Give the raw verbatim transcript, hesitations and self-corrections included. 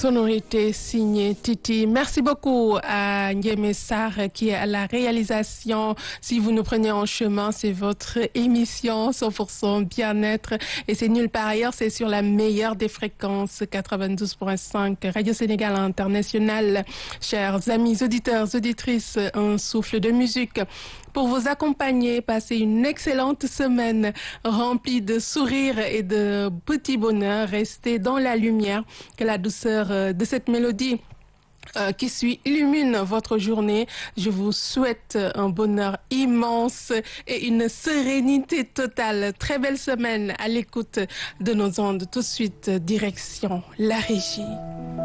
Sonorité signée Titi. Merci beaucoup à Ndiémé Sarr qui est à la réalisation. Si vous nous prenez en chemin, c'est votre émission cent pour cent bien-être et c'est nulle part ailleurs, c'est sur la meilleure des fréquences quatre-vingt-douze point cinq Radio Sénégal International. Chers amis auditeurs, auditrices, un souffle de musique pour vous accompagner, passer une excellente semaine remplie de sourires et de petits bonheurs. Restez dans la lumière, que la douceur de cette mélodie euh, qui suit illumine votre journée. Je vous souhaite un bonheur immense et une sérénité totale. Très belle semaine à l'écoute de nos ondes. Tout de suite, direction la régie.